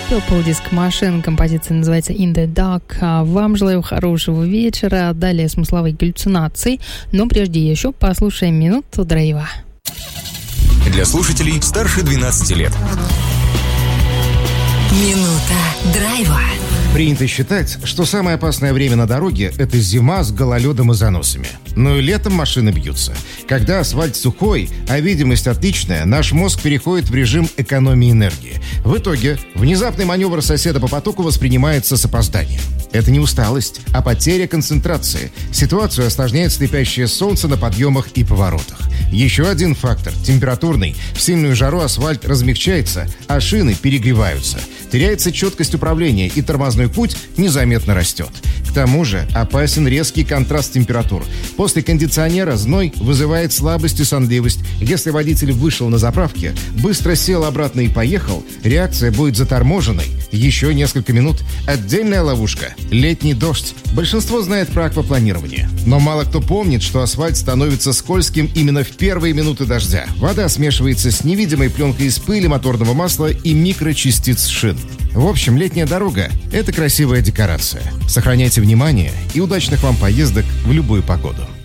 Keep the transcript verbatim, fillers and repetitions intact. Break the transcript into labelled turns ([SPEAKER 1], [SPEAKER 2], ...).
[SPEAKER 1] Purple Disco Machine, композиция называется In the Dark. Вам желаю хорошего вечера. Далее смысловые галлюцинации. Но прежде еще послушаем минуту драйва.
[SPEAKER 2] Для слушателей старше двенадцати лет.
[SPEAKER 3] Минута драйва.
[SPEAKER 4] Принято считать, что самое опасное время на дороге – это зима с гололедом и заносами. Но и летом машины бьются. Когда асфальт сухой, а видимость отличная, наш мозг переходит в режим экономии энергии. В итоге внезапный маневр соседа по потоку воспринимается с опозданием. Это не усталость, а потеря концентрации. Ситуацию осложняет слепящее солнце на подъемах и поворотах. Еще один фактор – температурный. В сильную жару асфальт размягчается, а шины перегреваются. Теряется четкость управления, и тормозной путь незаметно растет. К тому же опасен резкий контраст температур. После кондиционера зной вызывает слабость и сонливость. Если водитель вышел на заправке, быстро сел обратно и поехал, реакция будет заторможенной. Еще несколько минут. Отдельная ловушка – летний дождь. Большинство знает про аквапланирование. Но мало кто помнит, что асфальт становится скользким именно в первые минуты дождя. Вода смешивается с невидимой пленкой из пыли, моторного масла и микрочастиц шин. В общем, летняя дорога – это красивая декорация. Сохраняйте внимание и удачных вам поездок в любую погоду.